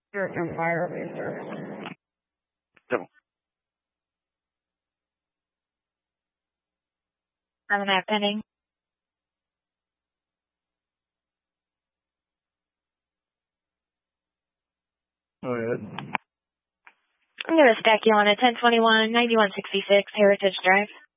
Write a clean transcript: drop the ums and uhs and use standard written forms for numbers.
Your Empire Racer. I'm not pending. Go ahead. I'm going to stack you on a 1021 9166 Heritage Drive.